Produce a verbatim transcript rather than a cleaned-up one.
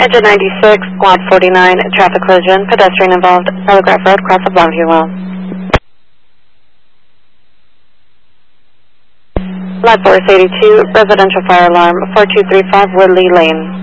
Engine ninety-six, Squad forty-nine, traffic collision, pedestrian involved, Telegraph Road, cross of Longview Well. Live Force eighty-two, residential fire alarm, four two three five Woodley Lane.